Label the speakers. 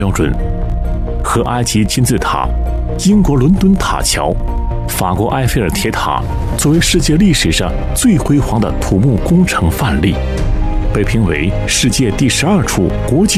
Speaker 1: 标准，和埃及金字塔、英国伦敦塔桥、法国埃菲尔铁塔作为世界历史上最辉煌的土木工程范例，被评为世界第12处国际